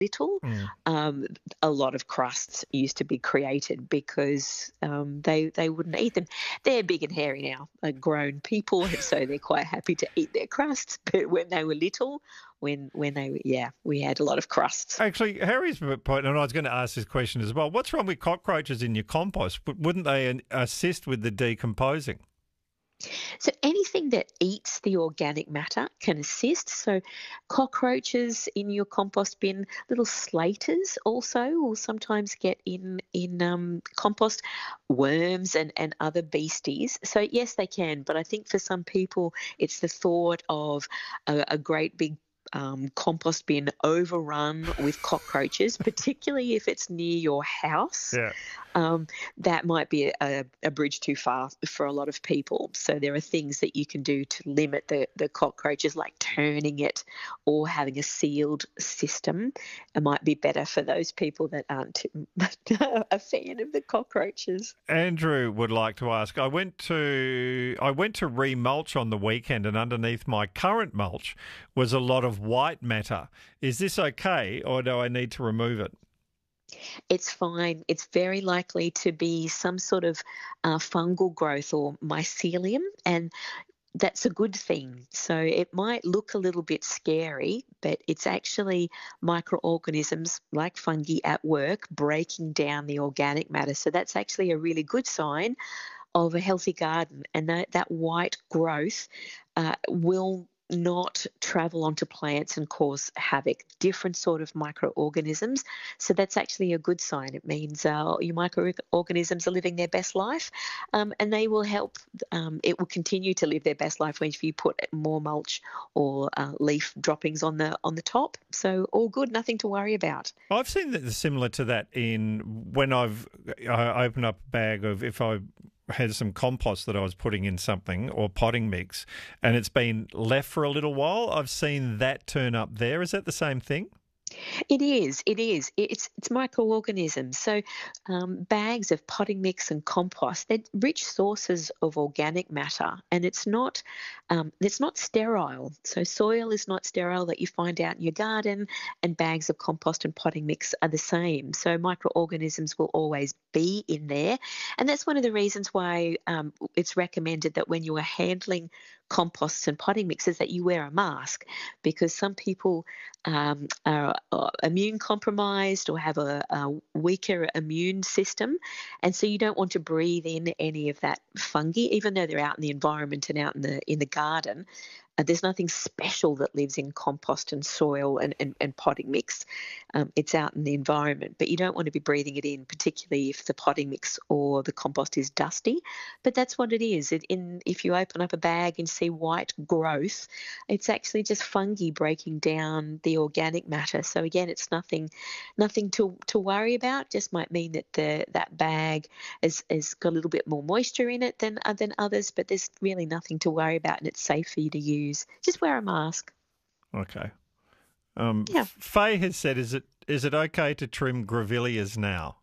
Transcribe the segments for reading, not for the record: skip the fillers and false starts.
little, Mm. a lot of crusts used to be created because they wouldn't eat them. They're big and hairy now, grown people, and so they're quite happy to eat their crusts. But when they were little, when they were, yeah, we had a lot of crusts. Actually, Harry's point, and I was going to ask this question as well. What's wrong with cockroaches in your compost? Wouldn't they assist with the decomposing? So anything that eats the organic matter can assist. So cockroaches in your compost bin, little slaters also will sometimes get in compost, worms and other beasties. So yes, they can. But I think for some people, it's the thought of a great big compost bin overrun with cockroaches, particularly if it's near your house. Yeah. um, that might be a bridge too far for a lot of people. So there are things that you can do to limit the cockroaches, like turning it or having a sealed system. It might be better for those people that aren't a fan of the cockroaches. Andrew would like to ask. I went to remulch on the weekend, and underneath my current mulch was a lot of white matter. Is this okay, or do I need to remove it? It's fine. It's very likely to be some sort of fungal growth or mycelium, and that's a good thing. So it might look a little bit scary, but it's actually microorganisms like fungi at work breaking down the organic matter. So that's actually a really good sign of a healthy garden, and that white growth will not travel onto plants and cause havoc. Different sort of microorganisms. So that's actually a good sign. It means your microorganisms are living their best life, and they will help. It will continue to live their best life if you put more mulch or leaf droppings on the top. So all good, nothing to worry about. I've seen that similar to that in when I open up a bag of, if I had some compost that I was putting in something or potting mix, and it's been left for a little while. I've seen that turn up there. Is that the same thing? It is. It is. It's microorganisms. So bags of potting mix and compost, they're rich sources of organic matter, and it's not sterile. So soil is not sterile that you find out in your garden, and bags of compost and potting mix are the same. So microorganisms will always be in there, and that's one of the reasons why it's recommended that when you are handling composts and potting mixes that you wear a mask, because some people are immune compromised or have a weaker immune system. And so you don't want to breathe in any of that fungi, even though they're out in the environment and out in the garden. There's nothing special that lives in compost and soil and potting mix. It's out in the environment, but you don't want to be breathing it in, particularly if the potting mix or the compost is dusty. But that's what it is. If you open up a bag and see white growth, it's actually just fungi breaking down the organic matter. So again, it's nothing to worry about. Just might mean that that bag has got a little bit more moisture in it than others, but there's really nothing to worry about, and it's safe for you to use. Just wear a mask. Okay. Yeah. Faye has said, is it okay to trim grevilleas now?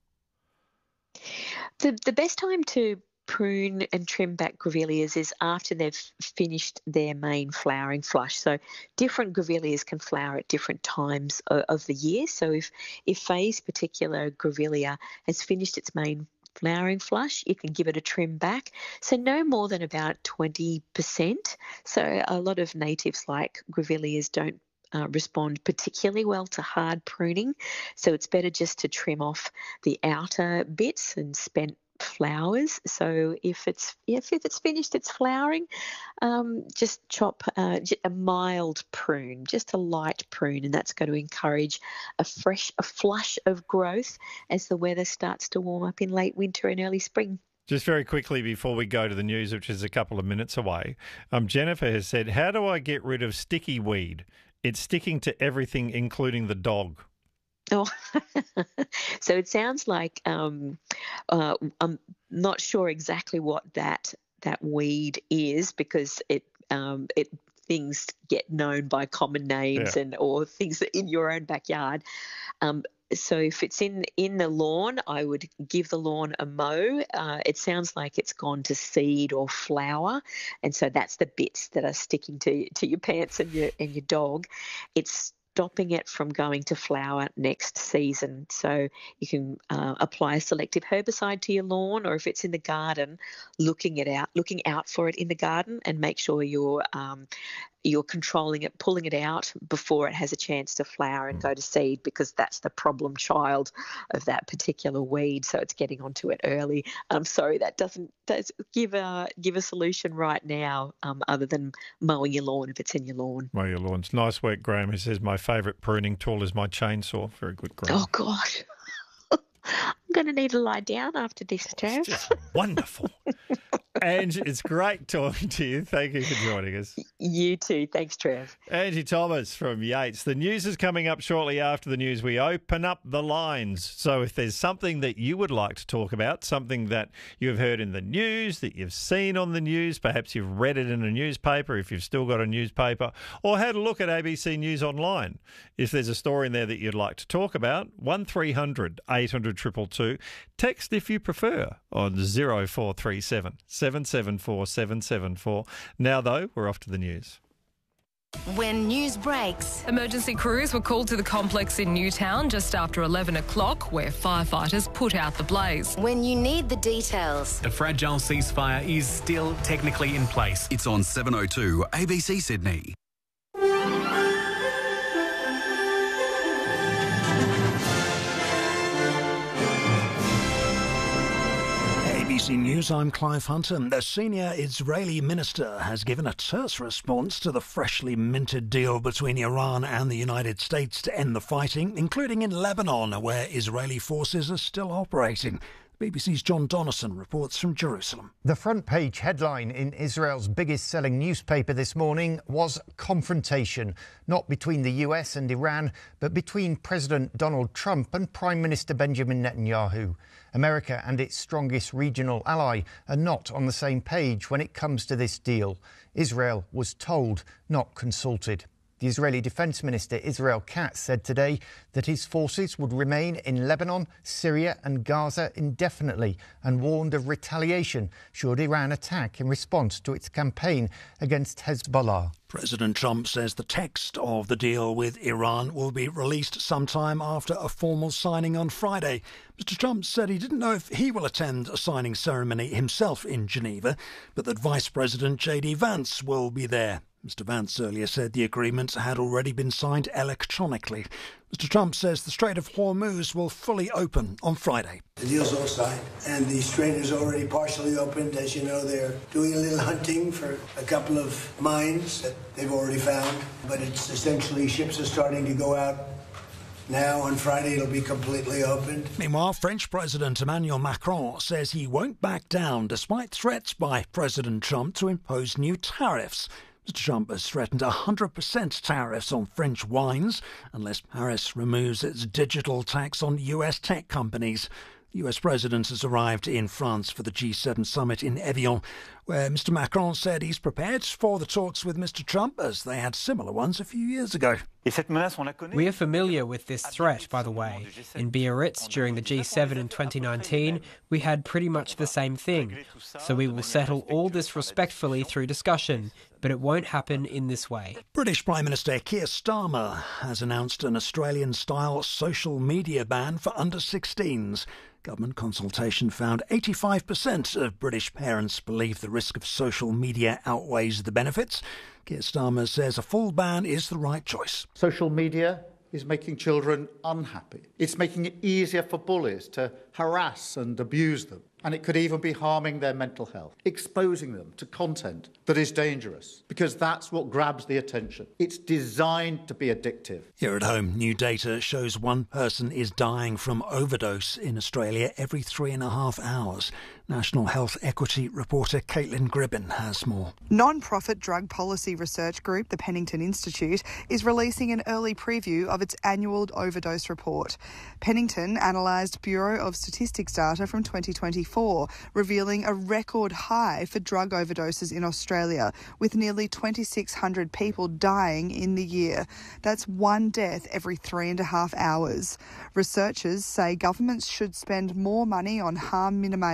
The best time to prune and trim back grevilleas is after they've finished their main flowering flush. So different grevilleas can flower at different times of the year. So if Faye's particular grevillea has finished its main flowering flush, you can give it a trim back. So no more than about 20%. So a lot of natives like grevilleas don't respond particularly well to hard pruning. So it's better just to trim off the outer bits and spent flowers. So if it's finished its flowering, just chop a mild prune, just a light prune, and that's going to encourage a flush of growth as the weather starts to warm up in late winter and early spring. Just very quickly before we go to the news, which is a couple of minutes away, Jennifer has said, how do I get rid of sticky weed? It's sticking to everything, including the dog. Oh, so it sounds like I'm not sure exactly what that weed is, because it things get known by common names Yeah. or things that in your own backyard. So if it's in the lawn, I would give the lawn a mow. It sounds like it's gone to seed or flower, and so that's the bits that are sticking to your pants and your dog. It's stopping it from going to flower next season. So you can apply a selective herbicide to your lawn, or if it's in the garden, looking out for it in the garden, and make sure you're controlling it, pulling it out before it has a chance to flower and go to seed, because that's the problem child of that particular weed. So it's getting onto it early. I'm sorry, that doesn't give a solution right now, other than mowing your lawn if it's in your lawn. Mow your lawns. Nice work, Graham. He says my favourite pruning tool is my chainsaw. Very good, Graham. Oh, gosh. I'm going to need to lie down after this, Trev. It's just wonderful. Ange, it's great talking to you. Thank you for joining us. You too. Thanks, Trev. Angie Thomas from Yates. The news is coming up shortly. After the news, we open up the lines. So if there's something that you would like to talk about, something that you've heard in the news, that you've seen on the news, perhaps you've read it in a newspaper, if you've still got a newspaper, or had a look at ABC News Online. If there's a story in there that you'd like to talk about, 1300 800 222. Text if you prefer on 0437 774 774. Now, though, we're off to the news. When news breaks, emergency crews were called to the complex in Newtown just after 11 o'clock, where firefighters put out the blaze. when you need the details, The fragile ceasefire is still technically in place. It's on 702 ABC Sydney. ABC News, I'm Clive Hunter. The senior Israeli minister has given a terse response to the freshly minted deal between Iran and the United States to end the fighting, including in Lebanon, where Israeli forces are still operating. BBC's John Donnison reports from Jerusalem. The front page headline in Israel's biggest selling newspaper this morning was confrontation, not between the US and Iran, but between President Donald Trump and Prime Minister Benjamin Netanyahu. America and its strongest regional ally are not on the same page when it comes to this deal. Israel was told, not consulted. The Israeli Defence Minister Israel Katz said today that his forces would remain in Lebanon, Syria and Gaza indefinitely, and warned of retaliation should Iran attack in response to its campaign against Hezbollah. President Trump says the text of the deal with Iran will be released sometime after a formal signing on Friday. Mr. Trump said he didn't know if he will attend a signing ceremony himself in Geneva, but that Vice President J.D. Vance will be there. Mr. Vance earlier said the agreement had already been signed electronically. Mr. Trump says the Strait of Hormuz will fully open on Friday. The deal's all signed, and the strait is already partially opened. As you know, they're doing a little hunting for a couple of mines that they've already found, but it's essentially ships are starting to go out. Now, on Friday, it'll be completely opened. Meanwhile, French President Emmanuel Macron says he won't back down despite threats by President Trump to impose new tariffs. Mr. Trump has threatened 100% tariffs on French wines unless Paris removes its digital tax on US tech companies. The US president has arrived in France for the G7 summit in Evian, where Mr. Macron said he's prepared for the talks with Mr. Trump as they had similar ones a few years ago. We are familiar with this threat, by the way. In Biarritz during the G7 in 2019, we had pretty much the same thing. So we will settle all this respectfully through discussion, but it won't happen in this way. British Prime Minister Keir Starmer has announced an Australian-style social media ban for under-16s. Government consultation found 85% of British parents believe the risk of social media outweighs the benefits. Keir Starmer says a full ban is the right choice. Social media is making children unhappy. It's making it easier for bullies to harass and abuse them. And it could even be harming their mental health, exposing them to content that is dangerous, because that's what grabs the attention. It's designed to be addictive. Here at home, new data shows one person is dying from overdose in Australia every 3.5 hours. National Health Equity reporter Caitlin Gribbin has more. Non-profit drug policy research group, the Pennington Institute, is releasing an early preview of its annual overdose report. Pennington analysed Bureau of Statistics data from 2024, revealing a record high for drug overdoses in Australia, with nearly 2,600 people dying in the year. That's one death every 3.5 hours. Researchers say governments should spend more money on harm minimisation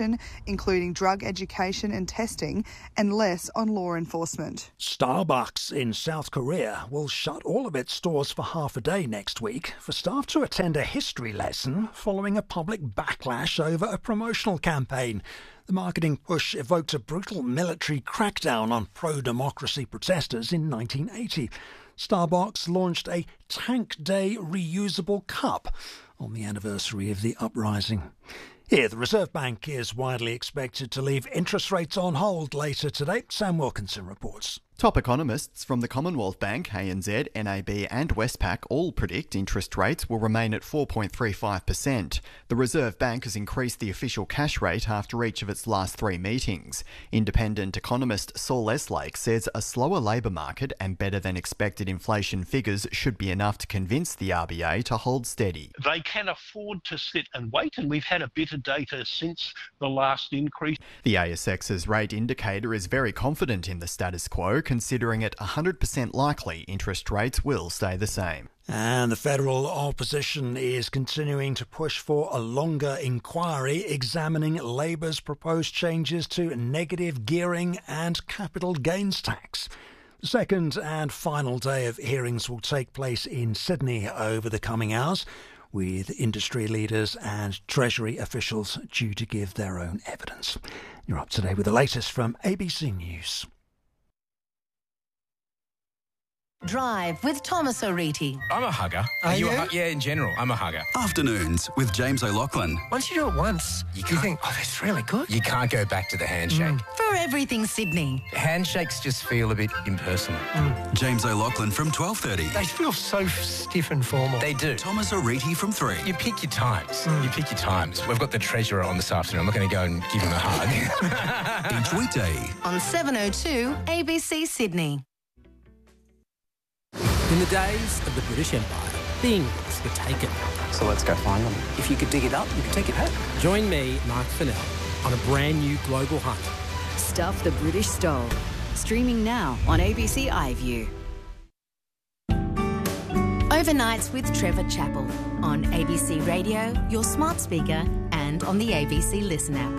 prevention, including drug education and testing, and less on law enforcement. Starbucks in South Korea will shut all of its stores for half a day next week for staff to attend a history lesson following a public backlash over a promotional campaign. The marketing push evoked a brutal military crackdown on pro-democracy protesters in 1980. Starbucks launched a Tank Day reusable cup on the anniversary of the uprising. Here, the Reserve Bank is widely expected to leave interest rates on hold later today. Sam Wilkinson reports. Top economists from the Commonwealth Bank, ANZ, NAB and Westpac all predict interest rates will remain at 4.35%. The Reserve Bank has increased the official cash rate after each of its last three meetings. Independent economist Saul Eslake says a slower labour market and better than expected inflation figures should be enough to convince the RBA to hold steady. They can afford to sit and wait, and we've had a bit of data since the last increase. The ASX's rate indicator is very confident in the status quo, considering it 100% likely interest rates will stay the same. And the federal opposition is continuing to push for a longer inquiry examining Labor's proposed changes to negative gearing and capital gains tax. The second and final day of hearings will take place in Sydney over the coming hours, with industry leaders and Treasury officials due to give their own evidence. You're up to date with the latest from ABC News. Drive with Thomas O'Reilly. I'm a hugger. Are you? Yeah, in general, I'm a hugger. Afternoons with James O'Loughlin. Once you do it once, you think, oh, that's really good. You can't go back to the handshake. For everything Sydney. Handshakes just feel a bit impersonal. James O'Loughlin from 12:30. They feel so stiff and formal. They do. Thomas O'Reilly from 3. You pick your times. You pick your times. We've got the treasurer on this afternoon. I'm not going to go and give him a hug. Each weekday on 7:02 ABC Sydney. In the days of the British Empire, things were taken. So let's go find them. If you could dig it up, you could take it home. Join me, Mark Fennell, on a brand new global hunt. Stuff the British Stole. Streaming now on ABC iView. Overnights with Trevor Chappell on ABC Radio, your smart speaker, and on the ABC Listen app.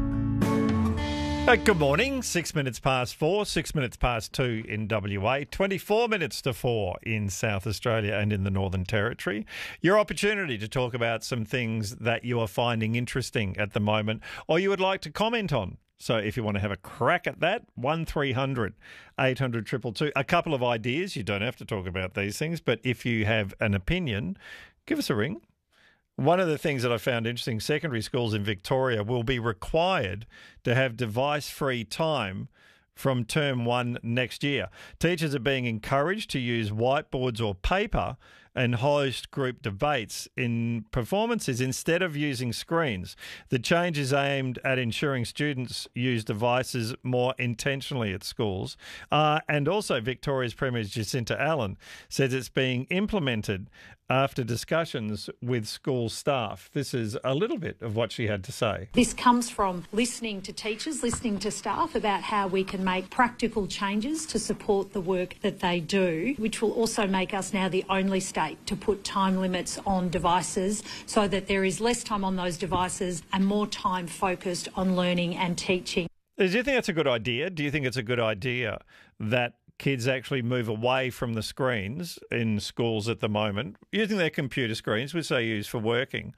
Good morning, 6 minutes past 4, 6 minutes past 2 in WA, 24 minutes to 4 in South Australia and in the Northern Territory. Your opportunity to talk about some things that you are finding interesting at the moment or you would like to comment on. So if you want to have a crack at that, 1300 800 222. A couple of ideas. You don't have to talk about these things, but if you have an opinion, give us a ring. One of the things that I found interesting, secondary schools in Victoria will be required to have device-free time from term 1 next year. Teachers are being encouraged to use whiteboards or paper and host group debates in performances instead of using screens. The change is aimed at ensuring students use devices more intentionally at schools. And also Victoria's Premier Jacinta Allen says it's being implemented after discussions with school staff. This is a little bit of what she had to say. This comes from listening to teachers, listening to staff about how we can make practical changes to support the work that they do, which will also make us now the only state to put time limits on devices so that there is less time on those devices and more time focused on learning and teaching. Do you think that's a good idea? Do you think it's a good idea that kids actually move away from the screens in schools at the moment, using their computer screens, which they use for working?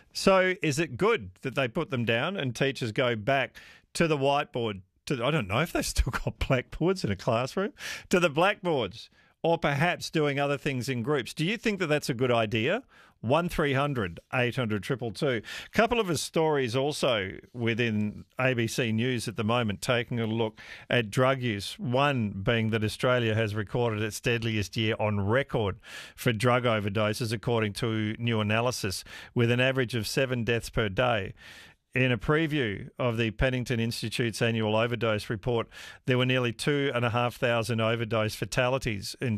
So is it good that they put them down and teachers go back to the whiteboard, I don't know if they've still got blackboards in a classroom, to the blackboards, or perhaps doing other things in groups? Do you think that that's a good idea? 1300 800 222. A couple of stories also within ABC News at the moment, taking a look at drug use. One being that Australia has recorded its deadliest year on record for drug overdoses, according to new analysis, with an average of 7 deaths per day. In a preview of the Pennington Institute's annual overdose report, there were nearly 2,500 overdose fatalities in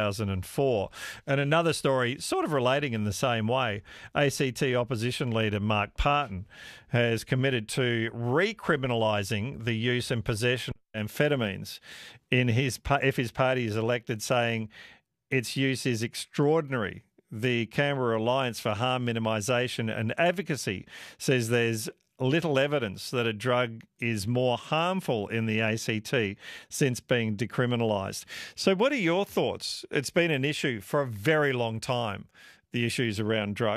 2004. And another story, sort of relating in the same way, ACT opposition leader Mark Parton has committed to recriminalising the use and possession of amphetamines if his party is elected, saying its use is extraordinary. The Canberra Alliance for Harm Minimisation and Advocacy says there's little evidence that a drug is more harmful in the ACT since being decriminalised. So what are your thoughts? It's been an issue for a very long time, the issues around drugs.